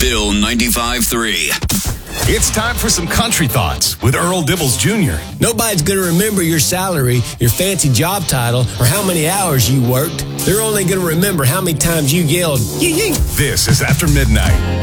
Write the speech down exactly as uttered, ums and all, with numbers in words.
Bill ninety-five three. It's time for some country thoughts with Earl Dibbles Junior Nobody's going to remember your salary, your fancy job title, or how many hours you worked. They're only going to remember how many times you yelled, yee yee. This is After Midnight.